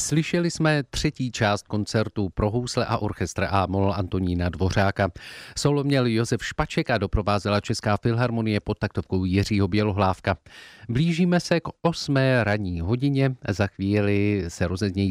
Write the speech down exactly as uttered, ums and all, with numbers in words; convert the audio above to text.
Slyšeli jsme třetí část koncertu pro housle a orchestr A-moll Antonína Dvořáka. Solo měl Josef Špaček a doprovázela Česká filharmonie pod taktovkou Jiřího Bělohlávka. Blížíme se k osmé ranní hodině, za chvíli se rozeznějí